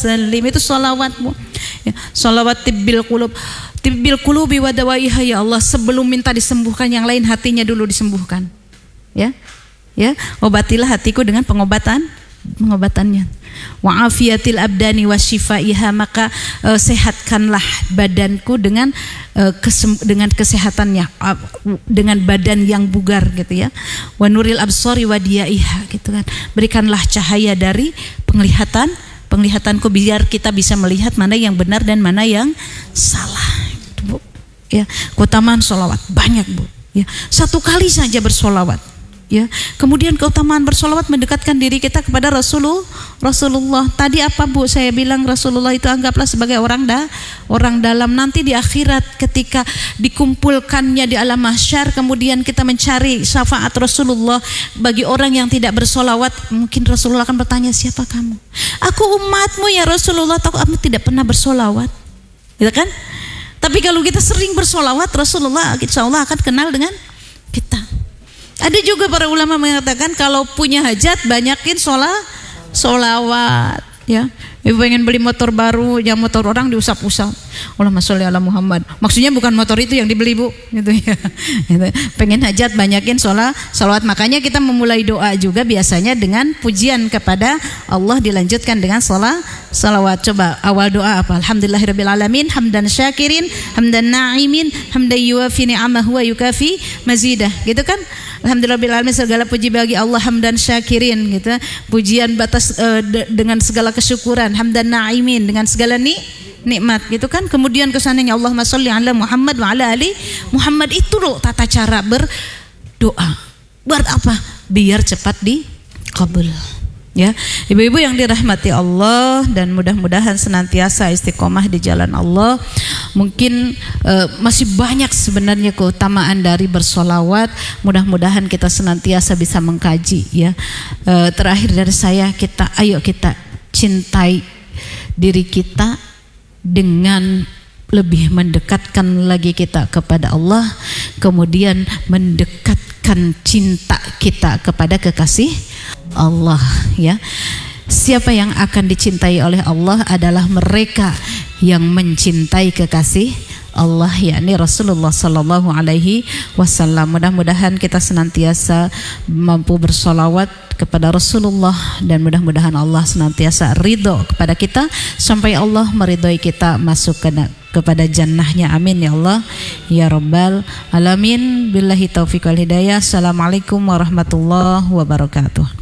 sallim. Itu sholawatmu ya. Sholawat tibbil qulubi wa dawaiha, ya Allah, sebelum minta disembuhkan yang lain, hatinya dulu disembuhkan ya. Obatilah hatiku dengan pengobatannya. Wa afiyatil abdani wa shifaiha, maka sehatkanlah badanku dengan kesehatannya, dengan badan yang bugar gitu ya. Wa nuril absari wa diyaiha gitu kan. Berikanlah cahaya dari penglihatanku biar kita bisa melihat mana yang benar dan mana yang salah gitu, Bu. Ya, keutamaan sholawat banyak, Bu. Ya, satu kali saja bersolawat. Ya, kemudian keutamaan bersolawat mendekatkan diri kita kepada Rasulullah. Tadi apa, Bu? Saya bilang Rasulullah itu anggaplah sebagai orang dalam. Nanti di akhirat ketika dikumpulkannya di alam mahsyar, kemudian kita mencari syafaat Rasulullah bagi orang yang tidak bersolawat, mungkin Rasulullah akan bertanya, siapa kamu? Aku umatmu ya Rasulullah, tahu kamu tidak pernah bersolawat, gitu kan? Tapi kalau kita sering bersolawat, Rasulullah insya Allah akan kenal dengan kita. Ada juga para ulama mengatakan kalau punya hajat banyakin sholawat ya. Ibu pengen beli motor baru, yang motor orang diusap-usap. Allahumma sholli ala Muhammad. Maksudnya bukan motor itu yang dibeli, Bu, gitu ya. Pengen hajat banyakin sholawat. Makanya kita memulai doa juga biasanya dengan pujian kepada Allah, dilanjutkan dengan sholawat. Coba awal doa apa? Alhamdulillahirabbil alamin, hamdan syakirin, hamdan na'imin, hamdan yuwafi ni'amahu wa yukafi mazidah. Gitu kan? Alhamdulillahirabbil alamin, segala puji bagi Allah, hamdan syakirin gitu. Pujian batas dengan segala kesyukuran, hamdan na'imin, dengan segala nikmat gitu kan. Kemudian kesananya Allahumma sholli ala Muhammad wa ala ali Muhammad. Itu loh tata cara berdoa. Buat apa? Biar cepat dikabul. Ya, ibu-ibu yang dirahmati Allah, dan mudah-mudahan senantiasa istiqomah di jalan Allah. Mungkin masih banyak sebenarnya keutamaan dari bersolawat. Mudah-mudahan kita senantiasa bisa mengkaji ya. Terakhir dari saya, ayo kita cintai diri kita dengan lebih mendekatkan lagi kita kepada Allah, kemudian mendekatkan cinta kita kepada kekasih Allah ya. Siapa yang akan dicintai oleh Allah adalah mereka yang mencintai kekasih Allah, yakni Rasulullah sallallahu alaihi wasallam. Mudah-mudahan kita senantiasa mampu bersolawat kepada Rasulullah, dan mudah-mudahan Allah senantiasa ridho kepada kita sampai Allah meridhoi kita masuk kepada jannahnya. Amin ya Allah ya Rabbal alamin. Billahi taufiq wal hidayah. Assalamualaikum warahmatullahi wabarakatuh.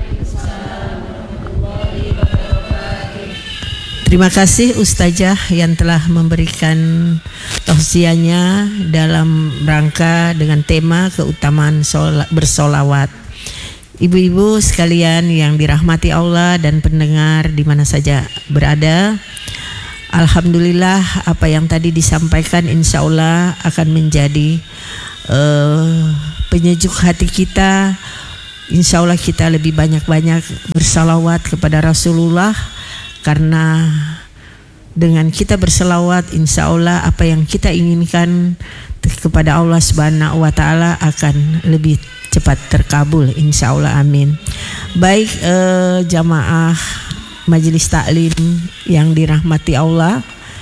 Terima kasih Ustazah yang telah memberikan tausiahnya dalam rangka dengan tema keutamaan bersolawat. Ibu-ibu sekalian yang dirahmati Allah dan pendengar di mana saja berada, alhamdulillah apa yang tadi disampaikan insya Allah akan menjadi penyejuk hati kita. Insya Allah kita lebih banyak-banyak bersalawat kepada Rasulullah, karena dengan kita berselawat insya Allah apa yang kita inginkan kepada Allah Subhanahu wa Ta'ala akan lebih cepat terkabul insya Allah. Amin. Baik jamaah majelis taklim yang dirahmati Allah,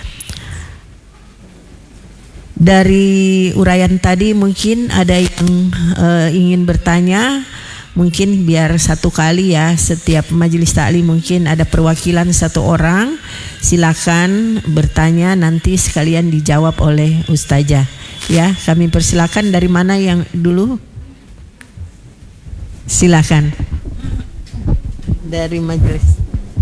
dari uraian tadi mungkin ada yang ingin bertanya. Mungkin biar satu kali ya, setiap majelis taklim mungkin ada perwakilan satu orang. Silakan bertanya, nanti sekalian dijawab oleh Ustazah. Ya, kami persilakan. Dari mana yang dulu? Silakan. Dari majelis.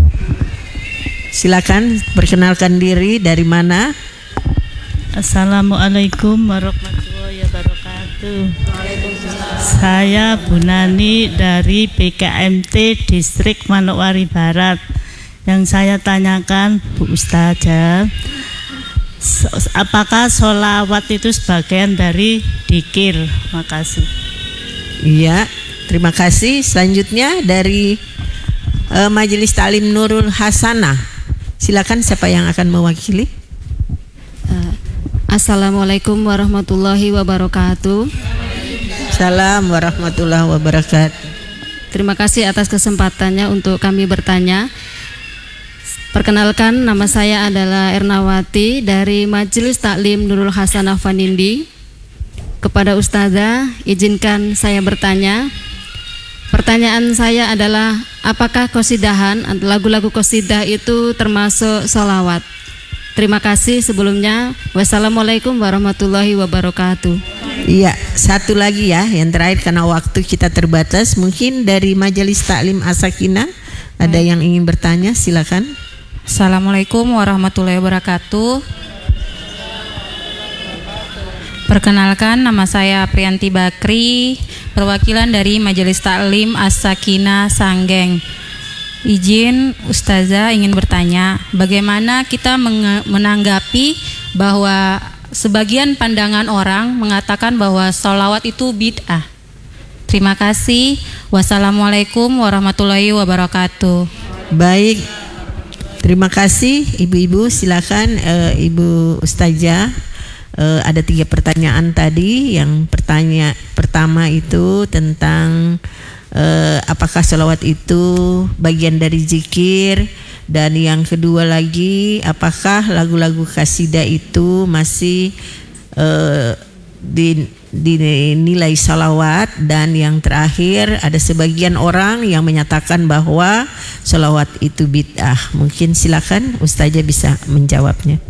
Silakan perkenalkan diri, dari mana? Assalamualaikum warahmatullahi wabarakatuh. Saya Bu Nani dari PKMT Distrik Manokwari Barat. Yang saya tanyakan Bu Ustazah, apakah sholawat itu sebagian dari dzikir? Makasih. Iya, terima kasih. Selanjutnya dari Majelis Taklim Nurul Hasanah. Silakan, siapa yang akan mewakili? Assalamualaikum warahmatullahi wabarakatuh. Assalamualaikum warahmatullahi wabarakatuh. Terima kasih atas kesempatannya untuk kami bertanya. Perkenalkan, nama saya adalah Ernawati dari Majelis Taklim Nurul Hasanah Fanindi. Kepada Ustazah, izinkan saya bertanya. Pertanyaan saya adalah, apakah qasidahan, lagu-lagu qasidah itu termasuk sholawat? Terima kasih sebelumnya. Wassalamualaikum warahmatullahi wabarakatuh. Iya, satu lagi ya, yang terakhir karena waktu kita terbatas. Mungkin dari Majelis Taklim As-Sakinah ada yang ingin bertanya, silakan. Assalamualaikum warahmatullahi wabarakatuh. Perkenalkan, nama saya Priyanti Bakri, perwakilan dari Majelis Taklim As-Sakinah Sanggeng. Izin Ustazah ingin bertanya, bagaimana kita menanggapi bahwa sebagian pandangan orang mengatakan bahwa sholawat itu bid'ah. Terima kasih. Wassalamualaikum warahmatullahi wabarakatuh. Baik, terima kasih ibu-ibu. Silakan Ibu Ustazah. Ada 3 pertanyaan tadi. Yang pertama itu tentang apakah sholawat itu bagian dari zikir, dan yang kedua lagi apakah lagu-lagu qasidah itu masih dinilai sholawat, dan yang terakhir ada sebagian orang yang menyatakan bahwa sholawat itu bid'ah. Mungkin silakan Ustazah bisa menjawabnya.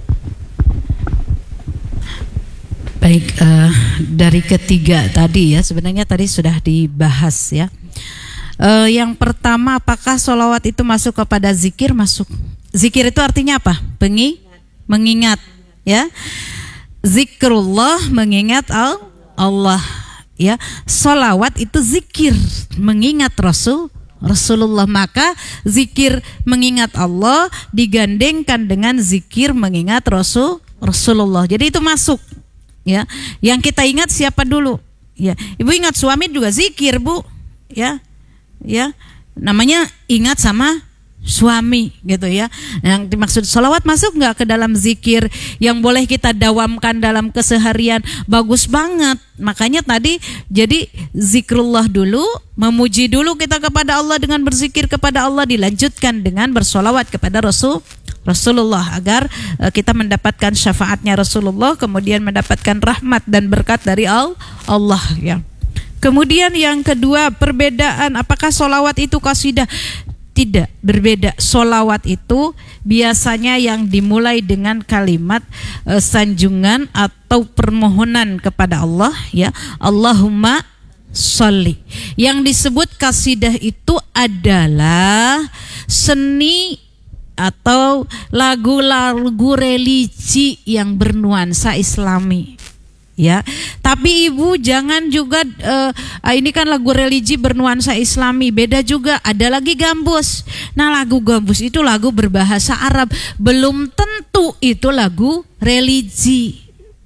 Baik, dari ketiga tadi ya, sebenarnya tadi sudah dibahas ya. Yang pertama, apakah sholawat itu masuk kepada zikir? Masuk. Zikir itu artinya apa? Mengingat ya. Zikrullah, mengingat Allah ya. Sholawat itu zikir, mengingat Rasulullah. Maka zikir mengingat Allah digandengkan dengan zikir mengingat Rasulullah. Jadi itu masuk. Ya, yang kita ingat siapa dulu? Ya, ibu ingat suami juga zikir, Bu. Ya, namanya ingat sama suami, gitu ya. Yang dimaksud sholawat masuk nggak ke dalam zikir yang boleh kita dawamkan dalam keseharian? Bagus banget. Makanya tadi jadi zikrullah dulu, memuji dulu kita kepada Allah dengan berzikir kepada Allah, dilanjutkan dengan bersolawat kepada Rasulullah agar kita mendapatkan syafaatnya Rasulullah, kemudian mendapatkan rahmat dan berkat dari Allah ya. Kemudian yang kedua, perbedaan apakah sholawat itu qasidah? Tidak, berbeda. Sholawat itu biasanya yang dimulai dengan kalimat sanjungan atau permohonan kepada Allah ya. Allahumma sholli. Yang disebut qasidah itu adalah seni atau lagu-lagu religi yang bernuansa Islami ya. Tapi ibu jangan juga ini kan lagu religi bernuansa Islami, beda juga. Ada lagi gambus. Nah, lagu gambus itu lagu berbahasa Arab, belum tentu itu lagu religi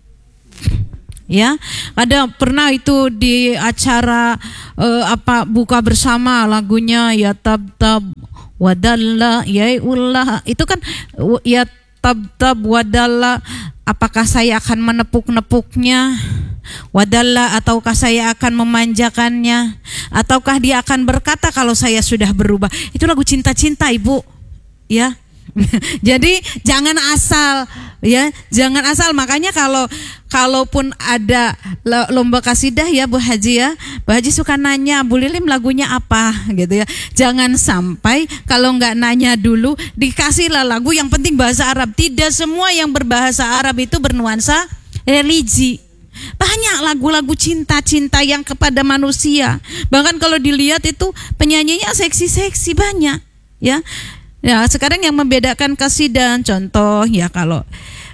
ya. Ada pernah itu di acara buka bersama, lagunya ya tab wadalla yaullah, itu kan ya tab wadalla, apakah saya akan menepuk-nepuknya, wadalla, ataukah saya akan memanjakannya, ataukah dia akan berkata kalau saya sudah berubah. Itu lagu cinta-cinta, Ibu ya. Jadi jangan asal ya, jangan asal. Makanya kalaupun ada lomba kasidah ya Bu Haji ya, Bu Haji suka nanya, Bu Lilim lagunya apa gitu ya. Jangan sampai kalau nggak nanya dulu dikasihlah lagu yang penting bahasa Arab. Tidak semua yang berbahasa Arab itu bernuansa religi. Banyak lagu-lagu cinta-cinta yang kepada manusia. Bahkan kalau dilihat itu penyanyinya seksi-seksi banyak ya. Ya, sekarang yang membedakan kasidah, contoh ya kalau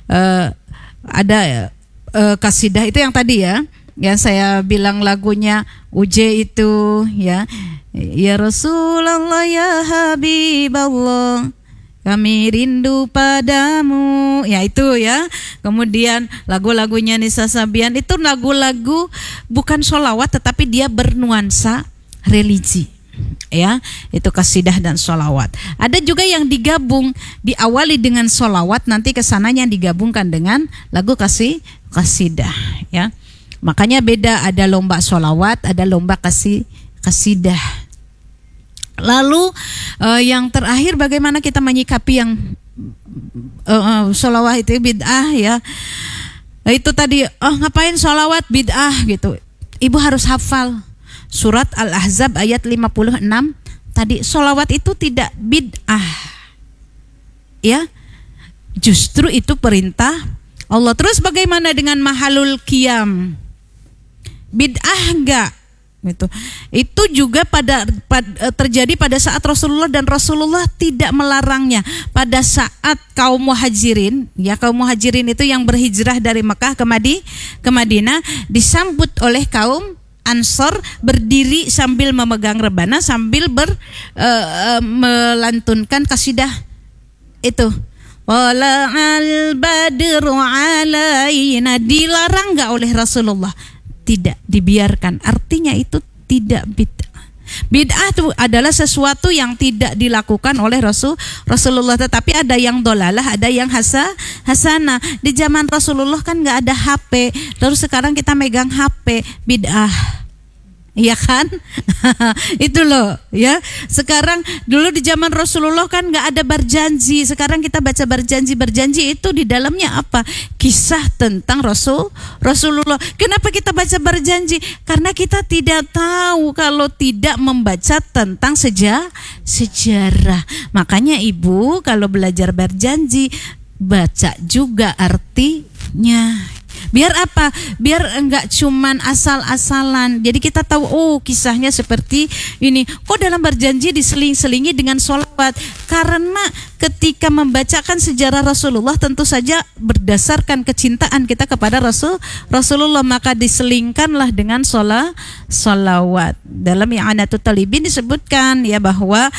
ada kasidah itu yang tadi ya, yang saya bilang lagunya Uje itu ya, ya Rasulullah ya Habiballah, kami rindu padamu, ya itu ya. Kemudian lagu-lagunya Nisa Sabian itu lagu-lagu bukan sholawat tetapi dia bernuansa religi. Ya, itu kasidah dan sholawat. Ada juga yang digabung, diawali dengan sholawat, nanti kesananya digabungkan dengan lagu kasidah ya. Makanya beda, ada lomba sholawat, ada lomba kasidah. Lalu yang terakhir, bagaimana kita menyikapi yang sholawat itu bid'ah ya. Itu tadi, ngapain sholawat bid'ah gitu. Ibu harus hafal surat Al-Ahzab ayat 56 tadi, sholawat itu tidak bid'ah ya, justru itu perintah Allah. Terus bagaimana dengan mahalul qiyam, bid'ah enggak? Itu juga terjadi pada saat Rasulullah, dan Rasulullah tidak melarangnya pada saat kaum muhajirin ya. Kaum muhajirin itu yang berhijrah dari Mekah ke Madinah disambut oleh kaum Ansor berdiri sambil memegang rebana, sambil melantunkan kasidah itu, wala al badru alaina. Dilarang enggak oleh Rasulullah? Tidak, dibiarkan. Artinya itu tidak bid'ah. Bid'ah itu adalah sesuatu yang tidak dilakukan oleh Rasulullah, tetapi ada yang dolalah, ada yang hasanah. Di zaman Rasulullah kan nggak ada HP, lalu sekarang kita megang HP, bid'ah. Iya kan? Itu loh ya. Sekarang, dulu di zaman Rasulullah kan nggak ada berjanji. Sekarang kita baca berjanji itu di dalamnya apa? Kisah tentang Rasulullah. Kenapa kita baca berjanji? Karena kita tidak tahu kalau tidak membaca tentang sejarah. Makanya ibu kalau belajar berjanji, baca juga artinya. Biar apa? Biar enggak cuman asal-asalan. Jadi kita tahu, kisahnya seperti ini. Kok dalam berjanji diseling-selingi dengan sholawat? Karena ketika membacakan sejarah Rasulullah, tentu saja berdasarkan kecintaan kita kepada Rasulullah, maka diselingkanlah dengan sholawat. Dalam I'anatul Talibin disebutkan ya bahwa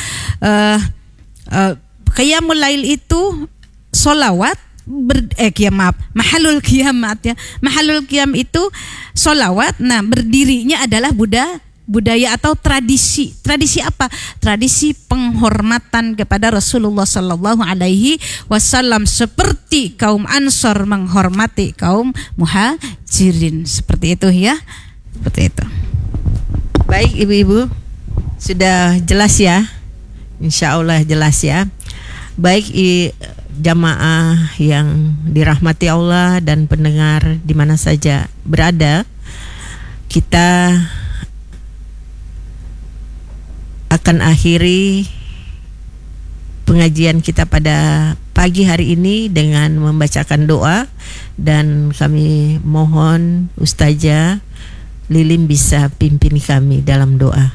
qiyamul lail itu sholawat, mahalul qiyam ya. Mahalul qiyam itu sholawat. Nah, berdirinya adalah budaya atau tradisi. Tradisi apa? Tradisi penghormatan kepada Rasulullah sallallahu alaihi wasallam, seperti kaum Ansor menghormati kaum Muhajirin. Seperti itu ya. Seperti itu. Baik ibu-ibu, sudah jelas ya? Insya Allah jelas ya. Baik jamaah yang dirahmati Allah dan pendengar di mana saja berada, kita akan akhiri pengajian kita pada pagi hari ini dengan membacakan doa, dan kami mohon Ustazah Lilim bisa pimpin kami dalam doa.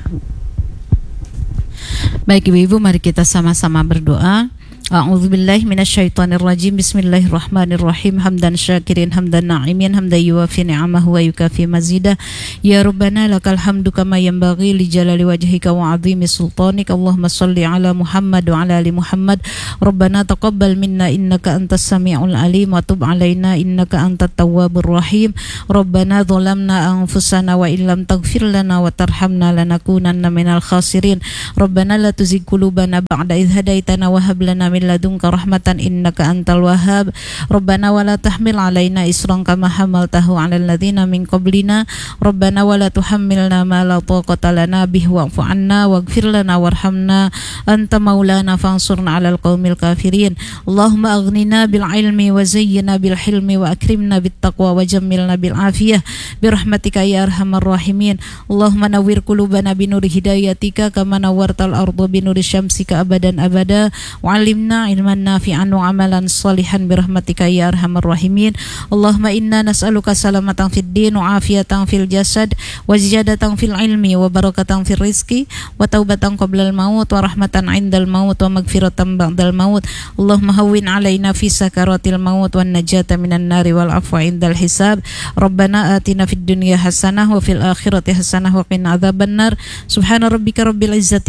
Baik ibu-ibu, mari kita sama-sama berdoa. A'udzubillahi minasyaitonirrajim. Bismillahirrahmanirrahim. Hamdan syakirin, hamdan na'imin, hamdan yuwafi ni'amahu wa yukafi mazidah. Ya Rabbana lakal hamdu kama yanbaghi li jalali wajhika wa 'azimi sultanik. Allahumma shalli ala Muhammad wa ala ali Muhammad. Rabbana taqabbal minna innaka antas sami'ul alim wa tub 'alaina innaka antat tawwabur rahim. Rabbana zalamna anfusana wa illam taghfir lana wa tarhamna lanakunanna minal khasirin. Rabbana la tuzigh qulubana ba'da idh hadaitana wa hab lana min ladunka rahmatan innaka antal wahhab. Rabbana wala tahmil alaina isran kama hamaltahu 'alal ladzina min qablina. Rabbana wala tuhammilna ma la taqata lana bihi wa'fu 'anna waghfir lana warhamna anta maulana fansurna 'alal qaumil kafirin. Allahumma aghnina bil ilmi wa zayyina bil hilmi wa akrimna bit taqwa wa jammilna bil afiyah bi rahmatika ya arhamar rahimin. Allahumma nawwir qulubana bi nuri hidayatika kama nawwartal arda bi nuri syamsika abadan abada wa ilman nafi'an wa amalan salihan birahmatika ya arhamar rahimin. Allahumma inna nas'aluka salamatan fid din wa afiyatan fil jasad wa ziyadatan fil ilmi wa barakatan fil rizqi wa taubatan qablal maut wa rahmatan 'indal maut wa magfiratan ba'dal maut. Allahumma hawwin 'alaina fi sakaratil maut wan najata minan nari wal afwa 'indal hisab. Rabbana atina fid dunya hasanah wa fil akhirati hasanah wa qina adzabannar. Subhana rabbika rabbil izzati